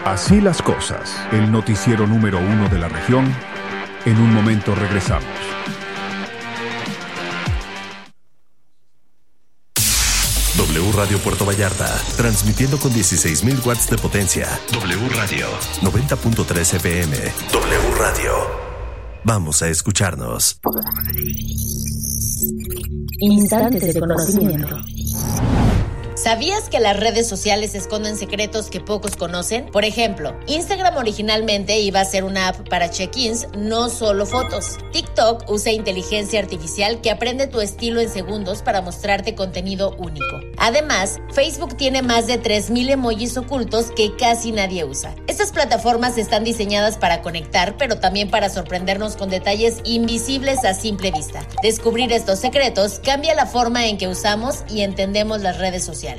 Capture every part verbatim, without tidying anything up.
Así las cosas, el noticiero número uno de la región. En un momento regresamos. W Radio Puerto Vallarta, transmitiendo con dieciséis mil watts de potencia. W Radio, noventa punto tres F M. W Radio. Vamos a escucharnos. Instantes de conocimiento. ¿Sabías que las redes sociales esconden secretos que pocos conocen? Por ejemplo, Instagram originalmente iba a ser una app para check-ins, no solo fotos. TikTok usa inteligencia artificial que aprende tu estilo en segundos para mostrarte contenido único. Además, Facebook tiene más de tres mil emojis ocultos que casi nadie usa. Estas plataformas están diseñadas para conectar, pero también para sorprendernos con detalles invisibles a simple vista. Descubrir estos secretos cambia la forma en que usamos y entendemos las redes sociales.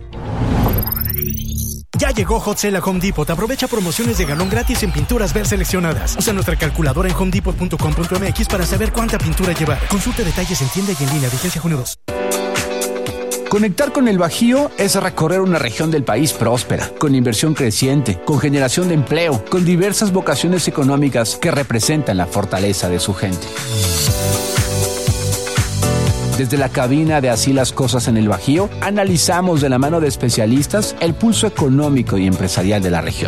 Ya llegó Hot Sale a Home Depot. Aprovecha promociones de galón gratis en pinturas ver seleccionadas. Usa nuestra calculadora en home depot punto com punto m x para saber cuánta pintura llevar. Consulta detalles en tienda y en línea. Vigencia junio dos. Conectar con el Bajío es recorrer una región del país próspera, con inversión creciente, con generación de empleo, con diversas vocaciones económicas que representan la fortaleza de su gente. Desde la cabina de Así las Cosas en el Bajío, analizamos de la mano de especialistas el pulso económico y empresarial de la región.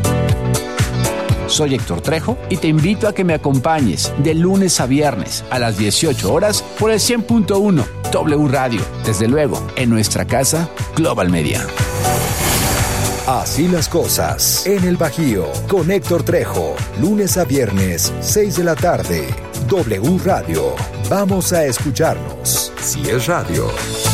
Soy Héctor Trejo y te invito a que me acompañes de lunes a viernes a las dieciocho horas por el cien punto uno W Radio, desde luego en nuestra casa Global Media. Así las Cosas en el Bajío con Héctor Trejo, lunes a viernes, seis de la tarde. W Radio. Vamos a escucharnos. Si es radio,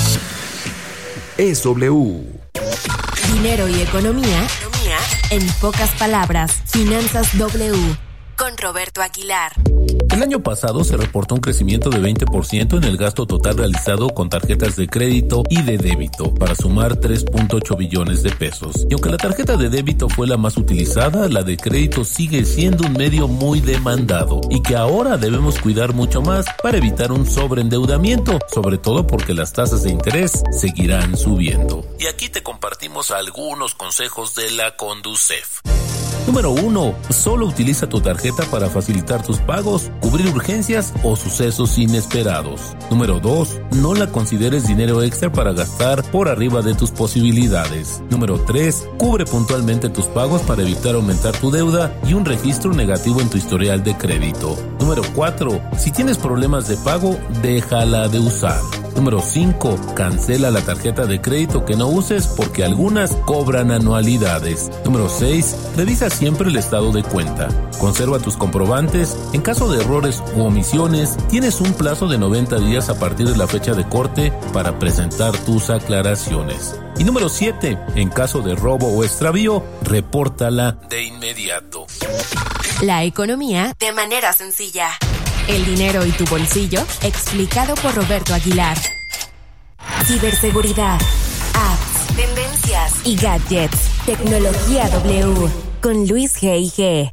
es W. Dinero y economía, economía en pocas palabras. Finanzas W con Roberto Aguilar. El año pasado se reportó un crecimiento de veinte por ciento en el gasto total realizado con tarjetas de crédito y de débito, para sumar tres punto ocho billones de pesos. Y aunque la tarjeta de débito fue la más utilizada, la de crédito sigue siendo un medio muy demandado y que ahora debemos cuidar mucho más para evitar un sobreendeudamiento, sobre todo porque las tasas de interés seguirán subiendo. Y aquí te compartimos algunos consejos de la Conducef. Número uno. Solo utiliza tu tarjeta para facilitar tus pagos, cubrir urgencias o sucesos inesperados. Número dos. No la consideres dinero extra para gastar por arriba de tus posibilidades. Número tres. Cubre puntualmente tus pagos para evitar aumentar tu deuda y un registro negativo en tu historial de crédito. Número cuatro. Si tienes problemas de pago, déjala de usar. Número cinco. Cancela la tarjeta de crédito que no uses porque algunas cobran anualidades. Número seis. Revisa siempre el estado de cuenta. Conserva tus comprobantes. En caso de errores u omisiones, tienes un plazo de noventa días a partir de la fecha de corte para presentar tus aclaraciones. Y número siete. En caso de robo o extravío, repórtala de inmediato. La economía de manera sencilla. El dinero y tu bolsillo, explicado por Roberto Aguilar. Ciberseguridad, apps, tendencias y gadgets. Tecnología W con Luis G I G.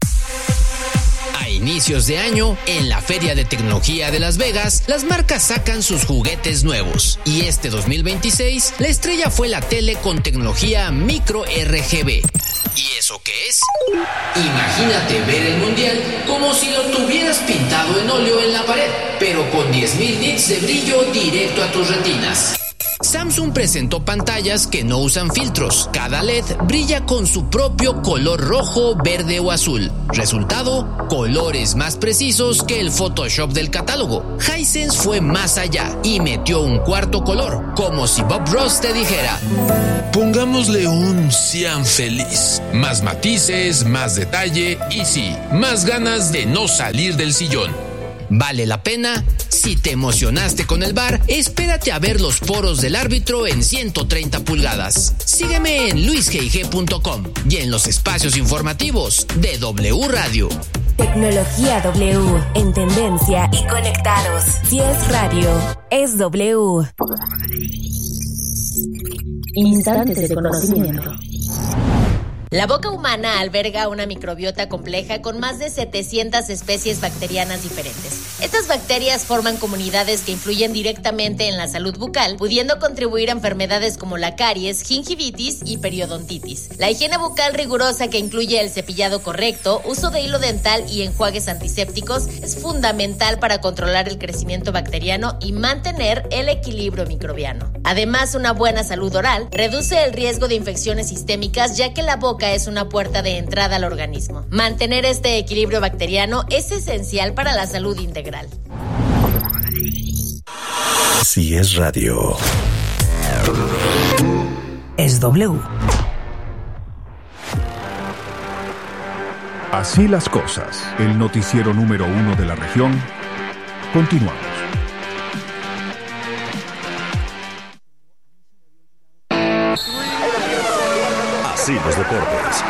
A inicios de año, en la Feria de Tecnología de Las Vegas, las marcas sacan sus juguetes nuevos. Y este dos mil veintiséis, la estrella fue la tele con tecnología micro R G B. ¿Y eso qué es? Imagínate ver el mundial como si lo tuvieras pintado en óleo en la pared, pero con diez mil nits de brillo directo a tus retinas. Samsung presentó pantallas que no usan filtros. Cada L E D brilla con su propio color rojo, verde o azul. Resultado, colores más precisos que el Photoshop del catálogo. Hisense fue más allá y metió un cuarto color, como si Bob Ross te dijera: pongámosle un cian feliz. Más matices, más detalle y sí, más ganas de no salir del sillón. ¿Vale la pena? Si te emocionaste con el V A R, espérate a ver los poros del árbitro en ciento treinta pulgadas. Sígueme en luis g i g punto com y en los espacios informativos de W Radio. Tecnología W, en tendencia y conectados. Si es radio, es W. Instantes de conocimiento. La boca humana alberga una microbiota compleja con más de setecientas especies bacterianas diferentes. Estas bacterias forman comunidades que influyen directamente en la salud bucal, pudiendo contribuir a enfermedades como la caries, gingivitis y periodontitis. La higiene bucal rigurosa, que incluye el cepillado correcto, uso de hilo dental y enjuagues antisépticos, es fundamental para controlar el crecimiento bacteriano y mantener el equilibrio microbiano. Además, una buena salud oral reduce el riesgo de infecciones sistémicas, ya que la boca es una puerta de entrada al organismo. Mantener este equilibrio bacteriano es esencial para la salud integral. Si es radio, es W. Así las cosas, el noticiero número uno de la región. Continuamos. Así los deportes.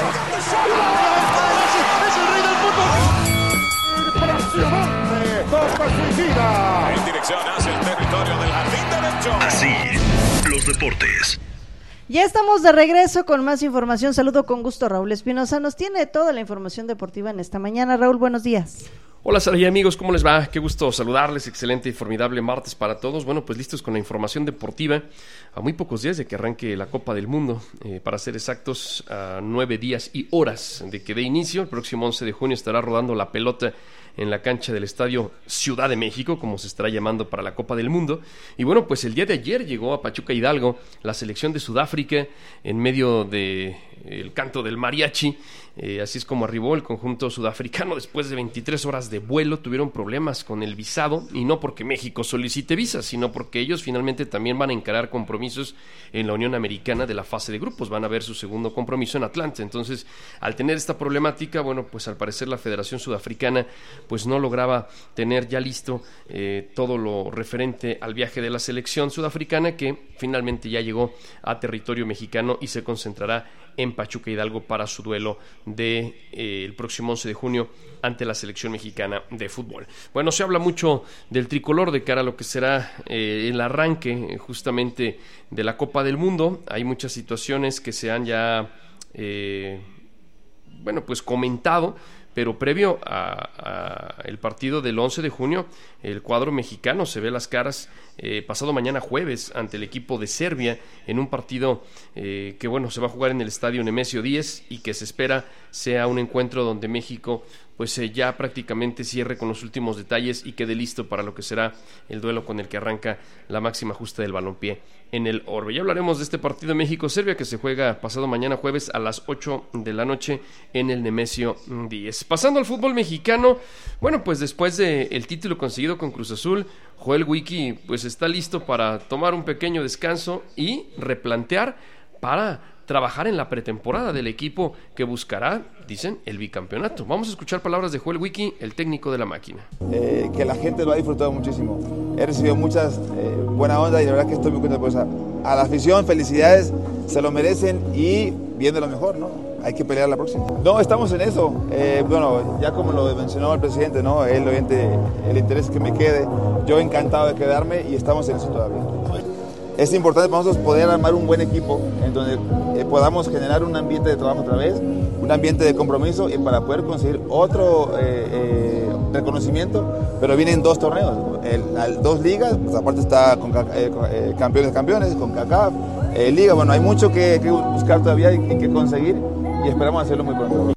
En dirección hacia el territorio del jardín derecho. Así los deportes. Ya estamos de regreso con más información. Saludo con gusto a Raúl Espinosa. Nos tiene toda la información deportiva en esta mañana. Raúl, buenos días. Hola Sara y amigos, ¿cómo les va? Qué gusto saludarles, excelente y formidable martes para todos. Bueno, pues listos con la información deportiva a muy pocos días de que arranque la Copa del Mundo, eh, para ser exactos, a nueve días y horas de que dé inicio. El próximo once de junio estará rodando la pelota en la cancha del Estadio Ciudad de México, como se estará llamando para la Copa del Mundo. Y bueno, pues el día de ayer llegó a Pachuca Hidalgo la selección de Sudáfrica en medio de el canto del mariachi. Eh, así es como arribó el conjunto sudafricano después de veintitrés horas de vuelo. Tuvieron problemas con el visado, y no porque México solicite visas, sino porque ellos finalmente también van a encarar compromisos en la Unión Americana de la fase de grupos. Van a ver su segundo compromiso en Atlanta. Entonces, al tener esta problemática, bueno, pues al parecer la Federación Sudafricana pues no lograba tener ya listo eh, todo lo referente al viaje de la selección sudafricana, que finalmente ya llegó a territorio mexicano y se concentrará en Pachuca Hidalgo para su duelo de eh, el próximo once de junio ante la selección mexicana de fútbol. Bueno, se habla mucho del tricolor de cara a lo que será eh, el arranque eh, justamente de la Copa del Mundo. Hay muchas situaciones que se han ya eh, bueno, pues comentado, pero previo a, a el partido del once de junio, el cuadro mexicano se ve las caras eh, pasado mañana jueves ante el equipo de Serbia en un partido eh, que bueno se va a jugar en el estadio Nemesio diez y que se espera sea un encuentro donde México pues eh, ya prácticamente cierre con los últimos detalles y quede listo para lo que será el duelo con el que arranca la máxima justa del balompié en el Orbe. Ya hablaremos de este partido México-Serbia que se juega pasado mañana jueves a las ocho de la noche en el Nemesio diez. Pasando al fútbol mexicano, bueno, pues después del título conseguido con Cruz Azul, Joel Wiki pues está listo para tomar un pequeño descanso y replantear para trabajar en la pretemporada del equipo que buscará, dicen, el bicampeonato. Vamos a escuchar palabras de Joel Wiki, el técnico de la máquina. Eh, que la gente lo ha disfrutado muchísimo. He recibido muchas eh, buena onda y la verdad que estoy muy contento por eso. A la afición, felicidades, se lo merecen y viene lo mejor, ¿no? Hay que pelear la próxima. No, estamos en eso. Eh, bueno, ya como lo mencionó el presidente, ¿no? Él, obviamente, el interés es que me quede. Yo encantado de quedarme y estamos en eso todavía. Es importante para nosotros poder armar un buen equipo en donde eh, podamos generar un ambiente de trabajo otra vez, un ambiente de compromiso y para poder conseguir otro eh, eh, reconocimiento, pero vienen dos torneos, el, el, dos ligas, pues aparte está con eh, eh, campeones de campeones, con CACAF, eh, liga, bueno, hay mucho que, que buscar todavía y, y que conseguir y esperamos hacerlo muy pronto.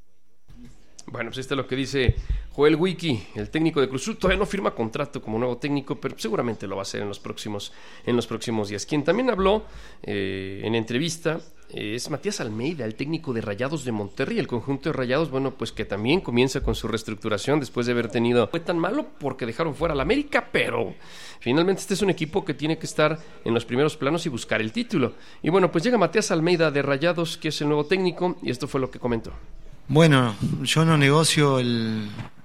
Bueno, pues esto es lo que dice Joel Wiki, el técnico de Cruz Azul. Todavía no firma contrato como nuevo técnico, pero seguramente lo va a hacer en los próximos, en los próximos días. Quien también habló eh, en entrevista eh, es Matías Almeida, el técnico de Rayados de Monterrey. El conjunto de Rayados, bueno, pues que también comienza con su reestructuración después de haber tenido... Fue tan malo porque dejaron fuera al América, pero finalmente este es un equipo que tiene que estar en los primeros planos y buscar el título. Y bueno, pues llega Matías Almeida de Rayados, que es el nuevo técnico, y esto fue lo que comentó. Bueno, yo no negocio el,